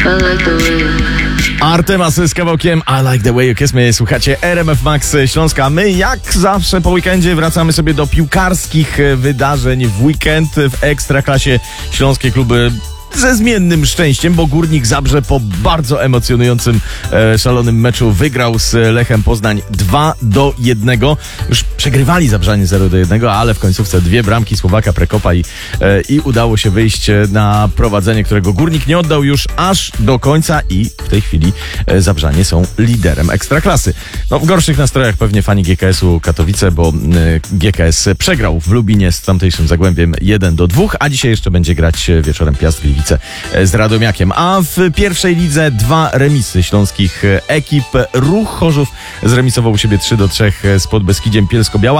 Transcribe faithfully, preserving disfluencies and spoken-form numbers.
Artemas z kawałkiem I Like The Way You Kiss Me. Słuchacie R M F Max Śląska. My jak zawsze po weekendzie wracamy sobie do piłkarskich wydarzeń w weekend w Ekstraklasie. Śląskie kluby ze zmiennym szczęściem, bo Górnik Zabrze po bardzo emocjonującym, e, szalonym meczu wygrał z Lechem Poznań dwa do jednego. Już przegrywali Zabrzanie zero do jednego, ale w końcówce dwie bramki Słowaka Prekopa i, e, i udało się wyjść na prowadzenie, którego Górnik nie oddał już aż do końca i w tej chwili e, Zabrzanie są liderem Ekstraklasy. No, w gorszych nastrojach pewnie fani G K S-u Katowice, bo e, G K S przegrał w Lubinie z tamtejszym Zagłębiem jeden do dwóch, a dzisiaj jeszcze będzie grać wieczorem Piast Gliwice z Radomiakiem. A w pierwszej lidze dwa remisy śląskich ekip. Ruch Chorzów zremisował u siebie trzy do trzech z Podbeskidziem Bielsko-Biała.